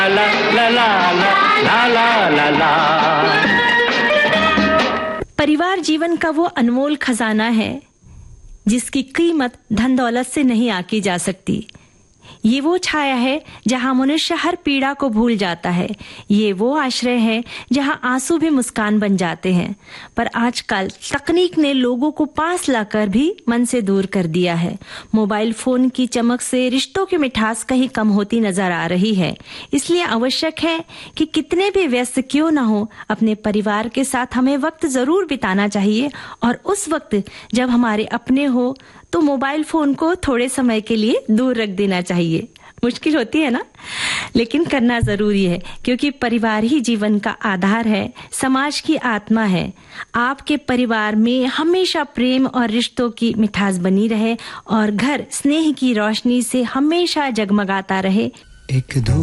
ला ला ला ला ला ला ला। परिवार जीवन का वो अनमोल खजाना है जिसकी कीमत धन दौलत से नहीं आकी जा सकती। ये वो छाया है जहाँ मनुष्य हर पीड़ा को भूल जाता है। ये वो आश्रय है जहाँ आंसू भी मुस्कान बन जाते हैं। पर आजकल तकनीक ने लोगों को पास लाकर भी मन से दूर कर दिया है। मोबाइल फोन की चमक से रिश्तों की मिठास कहीं कम होती नजर आ रही है। इसलिए आवश्यक है कि कितने भी व्यस्त क्यों न हो, अपने परिवार के साथ हमें वक्त जरूर बिताना चाहिए। और उस वक्त जब हमारे अपने हो तो मोबाइल फोन को थोड़े समय के लिए दूर रख देना चाहिए। मुश्किल होती है ना, लेकिन करना जरूरी है, क्योंकि परिवार ही जीवन का आधार है, समाज की आत्मा है। आपके परिवार में हमेशा प्रेम और रिश्तों की मिठास बनी रहे और घर स्नेह की रोशनी से हमेशा जगमगाता रहे।